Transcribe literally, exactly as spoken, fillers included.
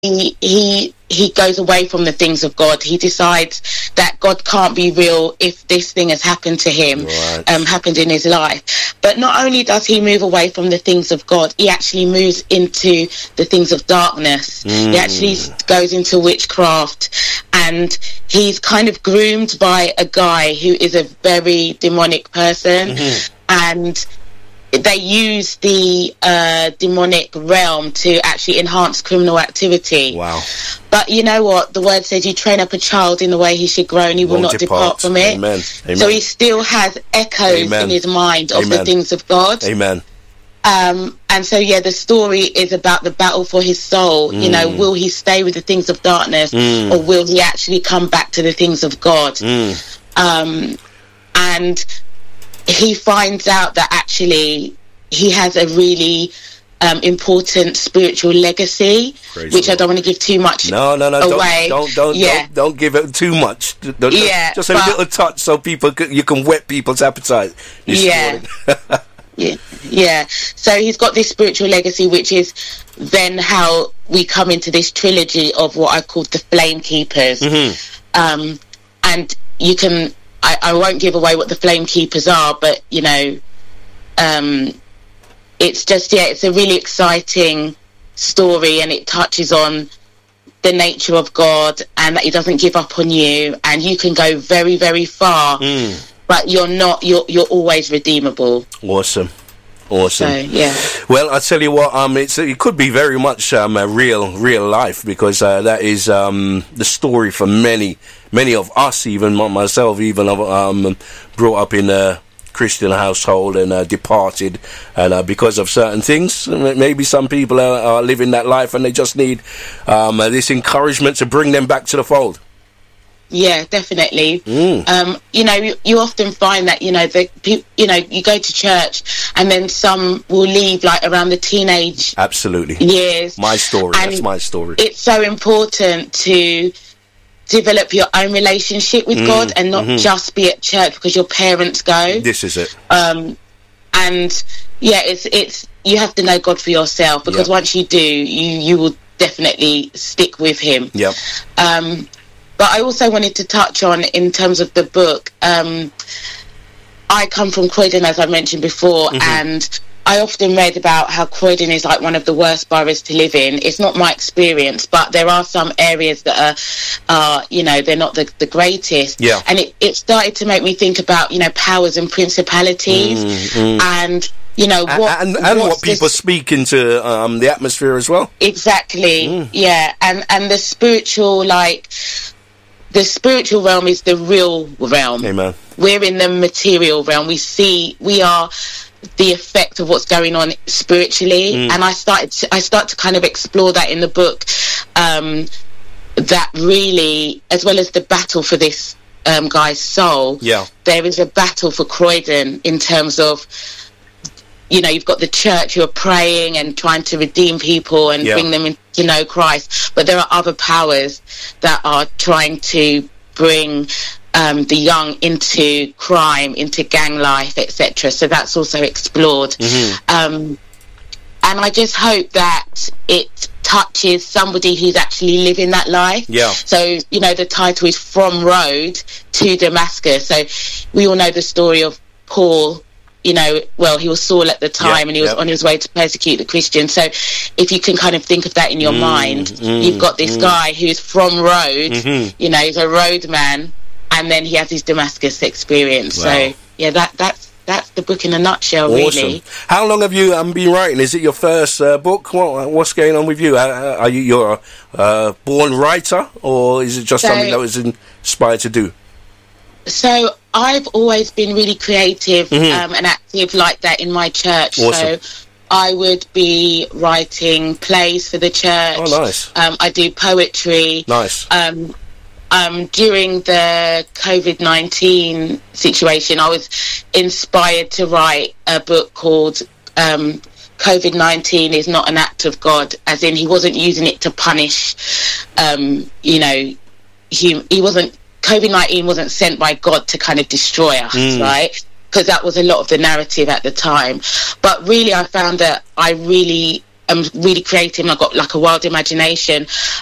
he he he goes away from the things of God. He decides that God can't be real if this thing has happened to him, right. um, happened in his life. But not only does he move away from the things of God, he actually moves into the things of darkness. Mm. He actually goes into witchcraft, and he's kind of groomed by a guy who is a very demonic person, mm-hmm. and they use the uh, demonic realm to actually enhance criminal activity. Wow. But you know what? The word says you train up a child in the way he should grow, and he will Won't not depart. depart from it. Amen. Amen. So he still has echoes Amen. in his mind of Amen. the things of God. Amen. Um, and so, yeah, the story is about the battle for his soul. Mm. You know, will he stay with the things of darkness, mm. or will he actually come back to the things of God? Mm. Um, and he finds out that actually he has a really um, important spiritual legacy, Praise which the I don't want to give too much No, no, no! away. Don't, don't, don't, yeah. don't, don't give it too much. Don't- don't- Yeah, just a but- little touch, so people can, you can whet people's appetite. this Yeah. morning. Yeah, yeah. So he's got this spiritual legacy, which is then how we come into this trilogy of what I called the Flame Keepers. Mm-hmm. Um, and you can, I, I won't give away what the Flame Keepers are, but you know, um, it's just, yeah, it's a really exciting story, and it touches on the nature of God and that he doesn't give up on you, and you can go very, very far. Mm. But you're not. You're you're always redeemable. Awesome, awesome. So yeah. Well, I tell you what, um, it's it could be very much um a real real life, because uh, that is um the story for many many of us, even myself, even um brought up in a Christian household and uh, departed, and uh, because of certain things, maybe some people are, are living that life, and they just need um uh, this encouragement to bring them back to the fold. Yeah, definitely. Mm. Um, you know, you, you often find that, you know, the pe- you know, you go to church and then some will leave like around the teenage Absolutely. years. My story. And That's my story. It's so important to develop your own relationship with Mm, God, and not mm-hmm. just be at church because your parents go. This is it. Um, and yeah, it's it's you have to know God for yourself, because Yep. once you do, you you will definitely stick with Him. Yep. Um, but I also wanted to touch on, in terms of the book, um, I come from Croydon, as I mentioned before, Mm-hmm. and I often read about how Croydon is like one of the worst boroughs to live in. It's not my experience, but there are some areas that are, uh, you know, they're not the, the greatest. Yeah. And it, it started to make me think about, you know, powers and principalities, Mm, mm. and, you know, what... and and what's what people this- speak into um, the atmosphere as well. Exactly. Mm. Yeah. And, and the spiritual, like... The spiritual realm is the real realm. Amen. We're in the material realm. We see, we are the effect of what's going on spiritually. Mm. And I started to, I start to kind of explore that in the book, um, that really, as well as the battle for this um, guy's soul, Yeah. there is a battle for Croydon in terms of, you know, you've got the church who are praying and trying to redeem people and Yeah. bring them in to know Christ, but there are other powers that are trying to bring um, the young into crime, into gang life, et cetera. So that's also explored. Mm-hmm. Um, and I just hope that it touches somebody who's actually living that life. Yeah. So, you know, the title is From Road to Damascus. So we all know the story of Paul. You know, well, he was Saul at the time, Yep, and he was yep. on his way to persecute the Christians. So if you can kind of think of that in your Mm, mind, mm, you've got this mm. guy who's from road, Mhm. you know, he's a road man, and then he has his Damascus experience. Wow. So, yeah, that that's that's the book in a nutshell, Awesome. really. How long have you um, been writing? Is it your first uh, book? What, what's going on with you? Uh, are you you're a uh, born writer, or is it just So- something that was inspired to do? So I've always been really creative Mhm. um, and active like that in my church. Awesome. So I would be writing plays for the church. Oh, nice. Um, I do poetry. Nice. Um, um, during the COVID nineteen situation, I was inspired to write a book called um, COVID nineteen is Not an Act of God, as in he wasn't using it to punish, um, you know, he, he wasn't, COVID nineteen wasn't sent by God to kind of destroy us, Mm. right? Because that was a lot of the narrative at the time. But really, I found that I really I'm really creative and I've got like a wild imagination.